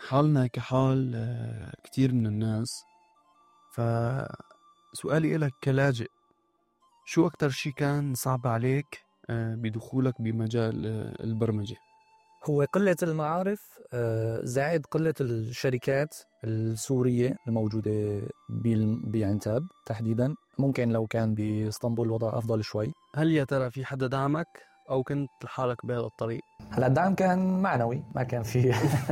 حالنا كحال كتير من الناس. فسؤالي إلك كلاجئ، شو أكتر شي كان صعب عليك بدخولك بمجال البرمجة؟ هو قلة المعارف زائد قلة الشركات السورية الموجودة بعنتاب تحديدا. ممكن لو كان بإسطنبول الوضع أفضل شوي. هل يا ترى في حدا دعمك أو كنت لحالك بهذا الطريق؟ هلا الدعم كان معنوي، ما كان فيه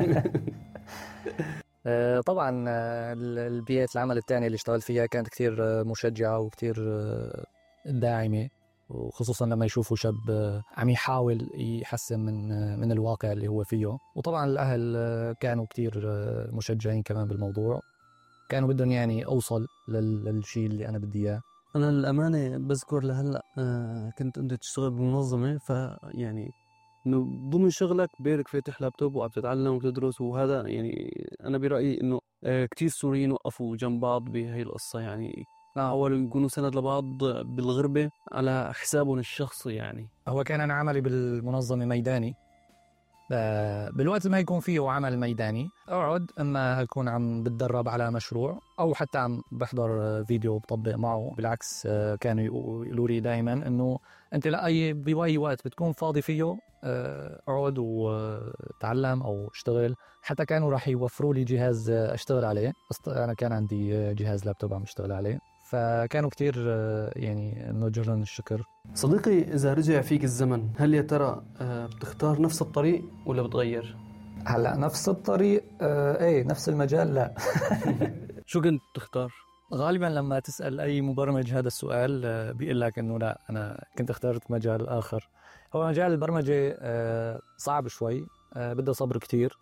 طبعا البيئة العمل الثانية اللي اشتغل فيها كانت كتير مشجعة وكتير داعمة، وخصوصا لما يشوفوا شاب عم يحاول يحسن من الواقع اللي هو فيه. وطبعا الأهل كانوا كتير مشجعين كمان بالموضوع، كانوا بدهم يعني أوصل للشيء اللي أنا بدي إياه. أنا للأمانة بذكر لهلأ كنت أنت تشتغل بمنظمة، فيعني إنه ضمن شغلك بيرك فاتح لابتوب وعم تتعلم وتدرس، وهذا يعني أنا برأيي إنه كتير سوريين وقفوا جنب بعض بهي القصة، يعني حاولوا يكونوا سند لبعض بالغربة على حسابهم الشخصي. يعني هو كان أنا عملي بالمنظمة ميداني، بالوقت ما يكون فيه عمل ميداني أقعد إما أكون عم بتدرب على مشروع أو حتى عم بحضر فيديو بطبق معه. بالعكس كانوا يقولوا لي دائما إنه أنت بأي وقت بتكون فاضي فيه أقعد وتعلم أو اشتغل. حتى كانوا راح يوفروا لي جهاز أشتغل عليه، أنا كان عندي جهاز لابتوب عم اشتغل عليه، فكانوا كتير يعني نوجه لهم الشكر. صديقي، إذا رجع فيك الزمن هل يا ترى بتختار نفس الطريق ولا بتغير؟ هلا نفس الطريق ايه، نفس المجال لا. شو كنت تختار؟ غالبا لما تسأل أي مبرمج هذا السؤال بيقول لك إنه لا، أنا كنت اخترت مجال آخر. هو مجال البرمجة صعب شوي، بده صبر كتير.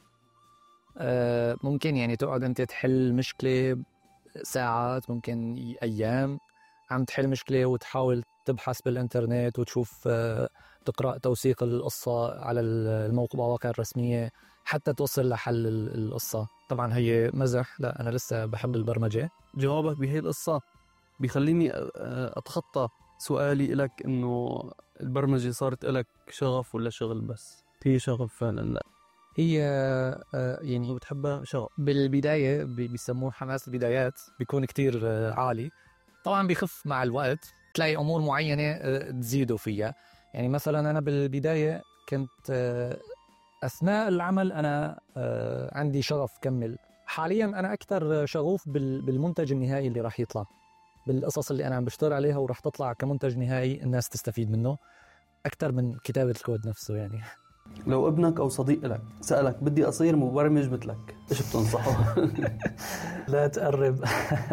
ممكن يعني تقعد أنت تحل مشكلة ساعات، ممكن أيام عم تحل مشكلة وتحاول تبحث بالإنترنت وتشوف تقرأ توثيق القصة على المواقع الرسمية حتى توصل لحل القصة. طبعا هي مزح، لا أنا لسه بحب البرمجة. جوابك بهي القصة بيخليني أتخطى سؤالي لك، إنه البرمجة صارت لك شغف ولا شغل بس؟ هي شغف فعلا؟ لا هي يعني بتحبها شغف. بالبداية بيسموه حماس البدايات، بيكون كتير عالي. طبعا بيخف مع الوقت، تلاقي أمور معينة تزيدوا فيها. يعني مثلا أنا بالبداية كنت أثناء العمل أنا عندي شغف كمل. حاليا أنا أكثر شغوف بالمنتج النهائي اللي راح يطلع، بالقصص اللي أنا عم بشتغل عليها وراح تطلع كمنتج نهائي الناس تستفيد منه أكثر من كتابة الكود نفسه. يعني لو ابنك أو صديق لك سألك بدي أصير مبرمج مثلك، إيش بتنصحه؟ لا تقرب.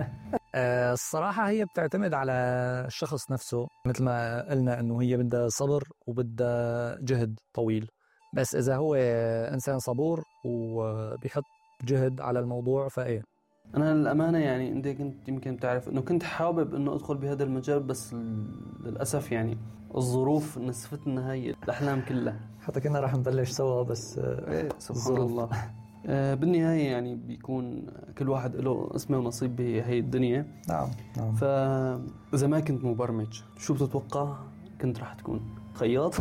الصراحة هي بتعتمد على الشخص نفسه، مثل ما قلنا إنه هي بدها صبر وبدها جهد طويل. بس إذا هو إنسان صبور وبيحط جهد على الموضوع فإيه. أنا للأمانة يعني أنت كنت يمكن تعرف إنه كنت حابب إنه أدخل بهذا المجال، بس للأسف يعني الظروف نسفتنا هاي الأحلام كلها. حتى كنا راح نبلش سوا بس سبحان الله. بالنهاية يعني بيكون كل واحد له اسمه ونصيب بهي الدنيا. نعم. فإذا ما كنت مبرمج شو بتتوقع كنت راح تكون؟ خياط؟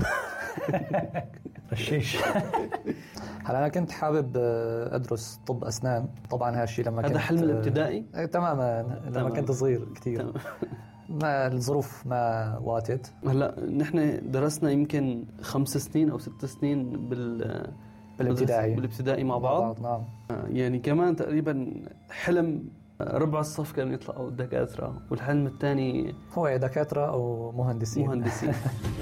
رشيش. هلا أنا كنت حابب أدرس طب أسنان. طبعا هالشي لما كنت هذا حلم الابتدائي؟ تماما لما كنت صغير كتير. ما الظروف ما واتت. هلا نحن درسنا يمكن 5 سنين أو 6 سنين بالابتدائي مع بعض. نعم. يعني كمان تقريبا حلم ربع الصف كانوا يطلعوا دكاترة، والحلم الثاني هو دكاترة أو مهندسين.